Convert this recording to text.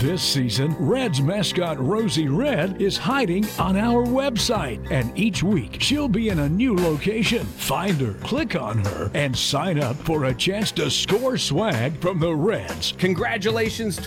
This season, Reds mascot Rosie Red is hiding on our website, and each week she'll be in a new location. Find her, click on her, and sign up for a chance to score swag from the Reds. Congratulations